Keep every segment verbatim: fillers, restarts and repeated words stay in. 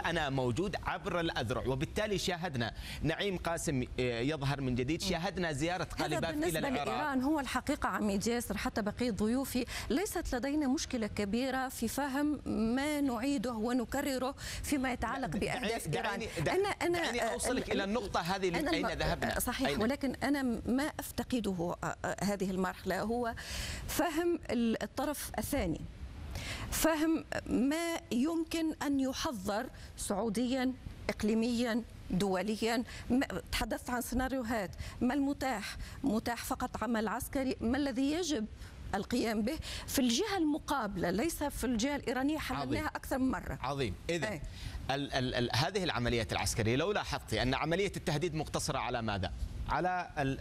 أنا موجود عبر الأذرع. وبالتالي شاهدنا نعيم قاسم يظهر من جديد، شاهدنا زيارة قالباف إلى العراق. بالنسبة لإيران هو الحقيقة عميد ياسر حتى بقية ضيوفي ليست لدينا مشكلة كبيرة في فهم ما نعيده ونكرره فيما يتعلق بأهداف إيران. أنا أنا دعني أوصلك إلى النقطة هذه أين ذهبنا. صحيح، أين؟ ولكن أنا ما أفتقده هذه المرحلة هو فهم الطرف الثاني، فهم ما يمكن أن يحضر سعوديا إقليميا دوليا. تحدثت عن سيناريوهات، ما المتاح؟ متاح فقط عمل عسكري؟ ما الذي يجب القيام به في الجهة المقابلة ليس في الجهة الإيرانية؟ حللناها أكثر من مرة. عظيم. إذا ال ال ال هذه العمليات العسكرية لو لاحظت أن عملية التهديد مقتصرة على ماذا؟ على ال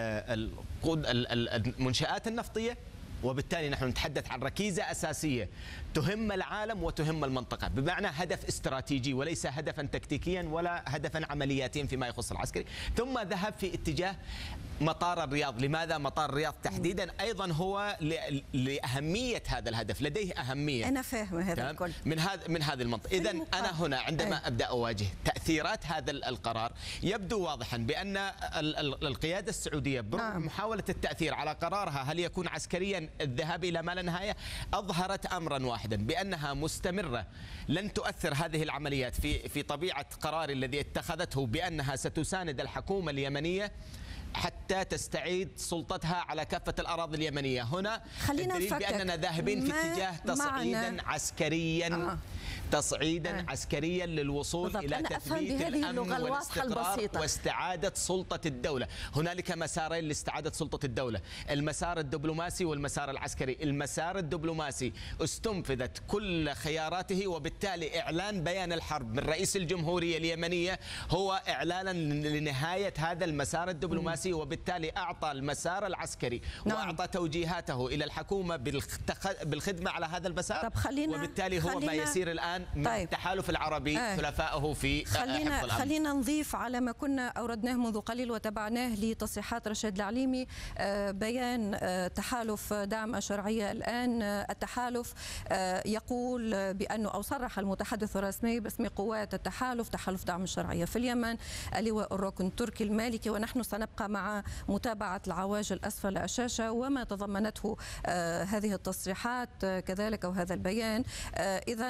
ال المنشآت النفطية، وبالتالي نحن نتحدث عن ركيزة أساسية تهم العالم وتهم المنطقة، بمعنى هدف استراتيجي وليس هدفا تكتيكيا ولا هدفا عملياتيا فيما يخص العسكري. ثم ذهب في اتجاه مطار الرياض. لماذا مطار الرياض تحديدا؟ أيضا هو لأهمية هذا الهدف، لديه أهمية. أنا فاهم هذا الكل من هذا من هذه المنطقة. إذا أنا هنا عندما أي. أبدأ أواجه تأثيرات هذا القرار، يبدو واضحا بأن القيادة السعودية بمحاولة التأثير على قرارها هل يكون عسكريا الذهاب إلى ما لا نهاية، أظهرت أمرا واحدا بأنها مستمرة لن تؤثر هذه العمليات في في طبيعة قرار الذي اتخذته بأنها ستساند الحكومة اليمنية حتى تستعيد سلطتها على كافة الأراضي اليمنية. هنا الدليل بأننا ذاهبين في اتجاه تصعيدا عسكريا آه. تصعيدا آه. عسكريا للوصول بالضبط. إلى تثبيت الأمن والاستقرار واستعادة سلطة الدولة. هنالك مسارين لاستعادة سلطة الدولة، المسار الدبلوماسي والمسار العسكري. المسار الدبلوماسي استنفذت كل خياراته، وبالتالي إعلان بيان الحرب من رئيس الجمهورية اليمنية هو إعلانا لنهاية هذا المسار الدبلوماسي، وبالتالي أعطى المسار العسكري نعم. وأعطى توجيهات إلى الحكومة بالخدمة على هذا المسار، وبالتالي هو ما يسير الآن مع طيب. التحالف العربي آه. حلفائه في خلينا حفظ الأمن. خلينا نضيف على ما كنا أوردناه منذ قليل وتبعناه لتصريحات رشيد العليمي، بيان تحالف دعم الشرعية الآن. التحالف يقول بأنه أو صرح المتحدث الرسمي باسم قوات التحالف تحالف دعم الشرعية في اليمن اللواء الركن التركي المالكي، ونحن سنبقى مع متابعة العواجل أسفل الشاشة وما تضمنته هذه التصريحات كذلك وهذا البيان. إذا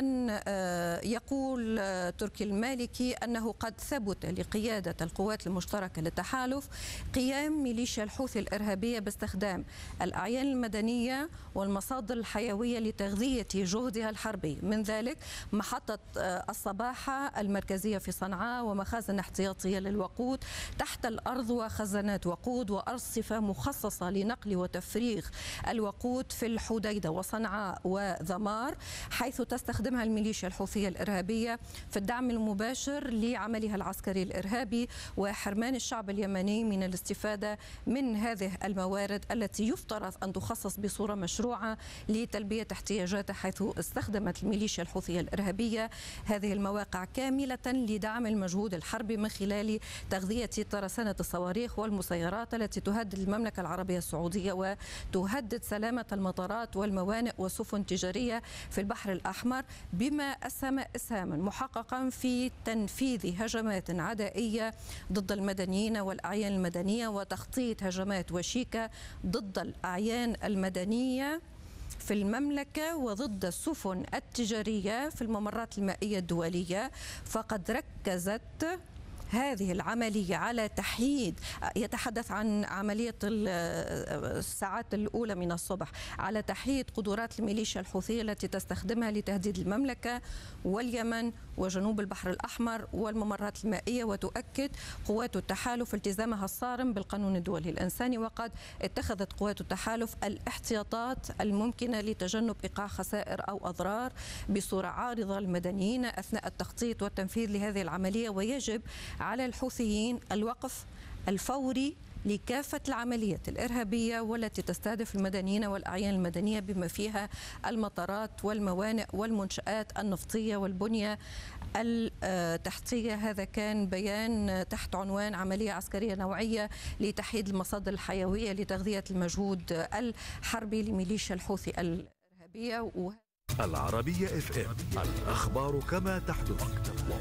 يقول تركي المالكي أنه قد ثبت لقيادة القوات المشتركة للتحالف قيام ميليشيا الحوثي الإرهابية باستخدام الأعيان المدنية والمصادر الحيوية لتغذية جهدها الحربي، من ذلك محطة الصباحة المركزية في صنعاء ومخازن احتياطية للوقود تحت الأرض وخزانات وقود وأرصفة مخصصة لنقل وتفريغ الوقود في الحديدة وصنعاء وذمار، حيث تستخدمها الميليشيا الحوثية الإرهابية في الدعم المباشر لعملها العسكري الإرهابي وحرمان الشعب اليمني من الاستفادة من هذه الموارد التي يفترض أن تخصص بصورة مشروعة لتلبية احتياجاته، حيث استخدمت الميليشيا الحوثية الإرهابية هذه المواقع كاملة لدعم المجهود الحربي من خلال تغذية ترسانة الصواريخ والمسيرات التي تهدد المملكة العربية السعودية وتهدد سلامة المطارات والموانئ والسفن التجارية في البحر الأحمر، بما أسهم إسهاما محققا في تنفيذ هجمات عدائية ضد المدنيين والأعيان المدنية وتخطيط هجمات وشيكة ضد الأعيان المدنية في المملكة وضد السفن التجارية في الممرات المائية الدولية. فقد ركزت هذه العملية على تحييد، يتحدث عن عملية الساعات الأولى من الصبح، على تحييد قدرات الميليشيا الحوثية التي تستخدمها لتهديد المملكة واليمن وجنوب البحر الأحمر والممرات المائية. وتؤكد قوات التحالف التزامها الصارم بالقانون الدولي الإنساني، وقد اتخذت قوات التحالف الاحتياطات الممكنة لتجنب إيقاع خسائر أو أضرار بصورة عارضة للمدنيين أثناء التخطيط والتنفيذ لهذه العملية. ويجب على الحوثيين الوقف الفوري لكافة العمليات الإرهابية والتي تستهدف المدنيين والأعيان المدنية بما فيها المطارات والموانئ والمنشآت النفطية والبنية التحتية. هذا كان بيان تحت عنوان عملية عسكرية نوعية لتحييد المصادر الحيوية لتغذية المجهود الحربي لميليشيا الحوثي الإرهابية. العربية اف ام، الأخبار كما تحدث.